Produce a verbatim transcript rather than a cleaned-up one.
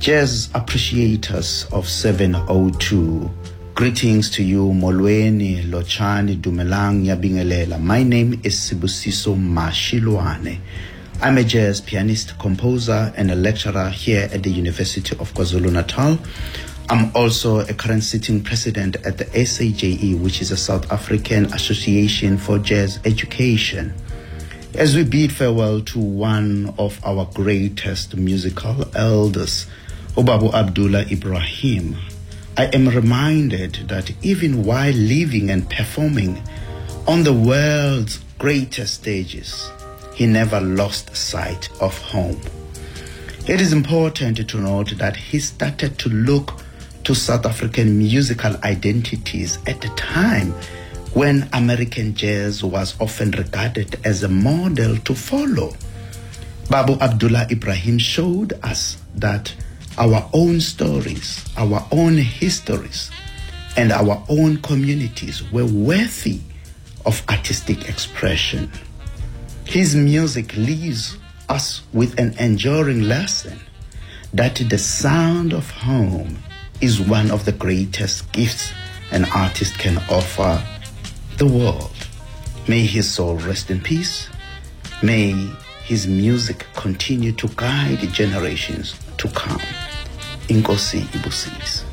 Jazz appreciators of seven oh two, greetings to you, Molweni, Lochani, Dumelang, Nyabingelela. My name is Sibusiso Mashilwane. I'm a jazz pianist, composer, and a lecturer here at the University of KwaZulu-Natal. I'm also a current sitting president at the S A J E, which is a South African Association for Jazz Education. As we bid farewell to one of our greatest musical elders, Obabu Abdullah Ibrahim, I am reminded that even while living and performing on the world's greatest stages, he never lost sight of home. It is important to note that he started to look to South African musical identities at a time when American jazz was often regarded as a model to follow. Babu Abdullah Ibrahim showed us that our own stories, our own histories, and our own communities were worthy of artistic expression. His music leaves us with an enduring lesson that the sound of home is one of the greatest gifts an artist can offer the world. May his soul rest in peace. May his music continue to guide generations to come. Inkosi Ibusis.